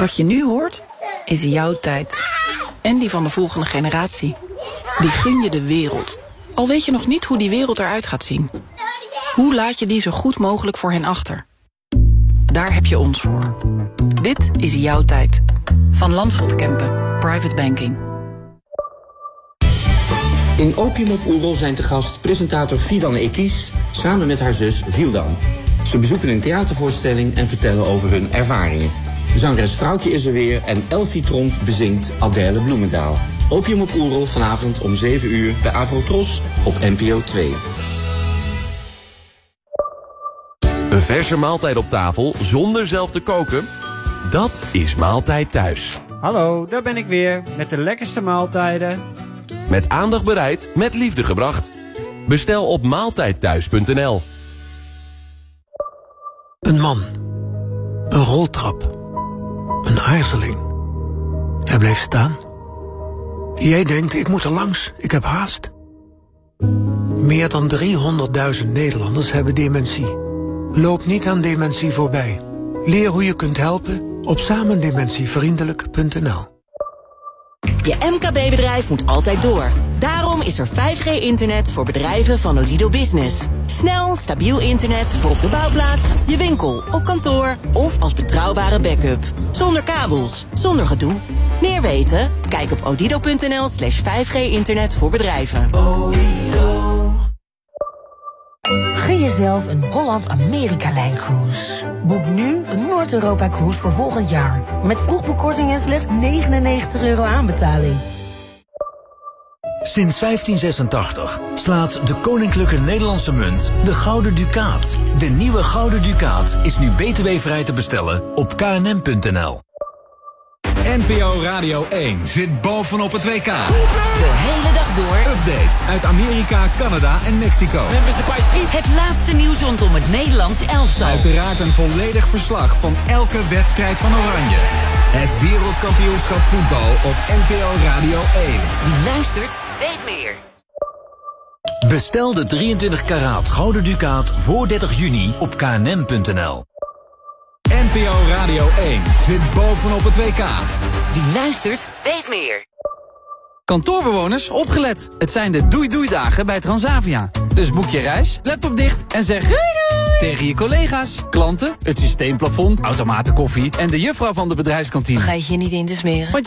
Wat je nu hoort, is jouw tijd. En die van de volgende generatie. Die gun je de wereld. Al weet je nog niet hoe die wereld eruit gaat zien. Hoe laat je die zo goed mogelijk voor hen achter? Daar heb je ons voor. Dit is jouw tijd. Van Landschot Kempen. Private Banking. In Opium op Oerol zijn te gast presentator Fidan Ekies samen met haar zus Vildan. Ze bezoeken een theatervoorstelling en vertellen over hun ervaringen. Zangeres Vrouwtje is er weer en Elfie Tromp bezingt Adèle Bloemendaal. Opium op Oerol vanavond om 7 uur bij Avrotros op NPO 2. Een verse maaltijd op tafel zonder zelf te koken? Dat is Maaltijd Thuis. Hallo, daar ben ik weer met de lekkerste maaltijden. Met aandacht bereid, met liefde gebracht. Bestel op maaltijdthuis.nl. Een man. Een roltrap. Een aarzeling. Hij bleef staan. Jij denkt, ik moet er langs, ik heb haast. Meer dan 300.000 Nederlanders hebben dementie. Loop niet aan dementie voorbij. Leer hoe je kunt helpen op samendementievriendelijk.nl. Je MKB-bedrijf moet altijd door. Daarom is er 5G-internet voor bedrijven van Odido Business. Snel, stabiel internet voor op de bouwplaats, je winkel, op kantoor of als betrouwbare backup. Zonder kabels, zonder gedoe. Meer weten? Kijk op odido.nl/5G-internet voor bedrijven. Gun jezelf een Holland-Amerika-lijn-cruise. Boek nu een Noord-Europa-cruise voor volgend jaar. Met vroegboekkorting en slechts €99 aanbetaling. Sinds 1586 slaat de Koninklijke Nederlandse Munt de Gouden Ducaat. De nieuwe Gouden Ducaat is nu btw-vrij te bestellen op knm.nl. NPO Radio 1 zit bovenop het WK. De hele dag door. Updates uit Amerika, Canada en Mexico. Het laatste nieuws rondom het Nederlands elftal. Uiteraard een volledig verslag van elke wedstrijd van Oranje. Het wereldkampioenschap voetbal op NPO Radio 1. Wie luistert, weet meer. Bestel de 23 karaat Gouden Ducaat voor 30 juni op knm.nl. NPO Radio 1 zit bovenop het WK. Wie luistert, weet meer. Kantoorbewoners, opgelet. Het zijn de doei-doei-dagen bij Transavia. Dus boek je reis, laptop dicht en zeg doei doei tegen je collega's, klanten, het systeemplafond, automatenkoffie en de juffrouw van de bedrijfskantine. Vergeet je niet in te smeren.